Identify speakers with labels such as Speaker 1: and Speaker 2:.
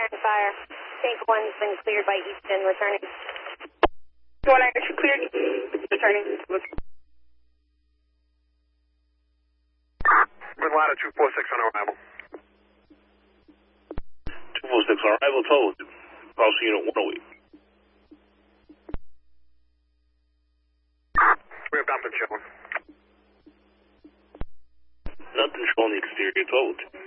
Speaker 1: Baron Fire. Tank 1's been cleared by Easton, returning.
Speaker 2: 1 Irish cleared, returning.
Speaker 3: Bin Laden 246 on arrival.
Speaker 4: 246 on arrival, told. Cross unit 108.
Speaker 3: We have nothing showing.
Speaker 4: Nothing showing the exterior, told.